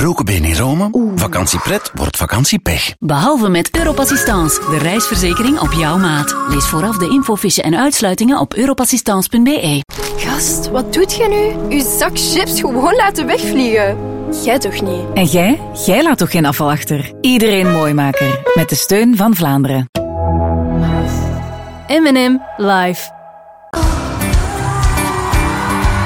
gebroken been in Rome? Vakantiepret wordt vakantiepech. Behalve met Europassistance, de reisverzekering op jouw maat. Lees vooraf de infofiche en uitsluitingen op europassistance.be. Gast, wat doet jij nu? Uw zak chips gewoon laten wegvliegen. Jij toch niet? En jij? Jij laat toch geen afval achter? Iedereen Mooimaker. Met de steun van Vlaanderen. M&M live.